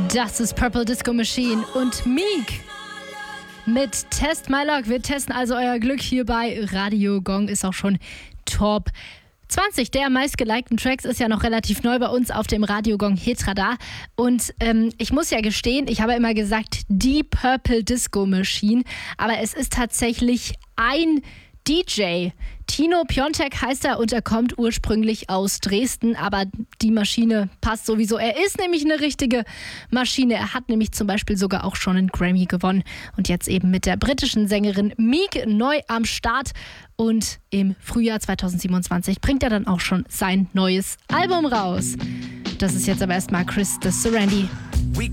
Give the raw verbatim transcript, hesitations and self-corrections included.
Das ist Purple Disco Machine und Meek mit Test My Luck. Wir testen also euer Glück hier bei Radio Gong. Ist auch schon Top zwanzig der meistgelikten Tracks, ist ja noch relativ neu bei uns auf dem Radio Gong Hitradar. Und ähm, ich muss ja gestehen, ich habe immer gesagt, die Purple Disco Machine, aber es ist tatsächlich ein D J. Tino Piontek heißt er und er kommt ursprünglich aus Dresden, aber die Maschine passt sowieso. Er ist nämlich eine richtige Maschine. Er hat nämlich zum Beispiel sogar auch schon einen Grammy gewonnen und jetzt eben mit der britischen Sängerin Meek neu am Start. Und im Frühjahr zweitausendsiebenundzwanzig bringt er dann auch schon sein neues Album raus. Das ist jetzt aber erstmal Chris the Serenity.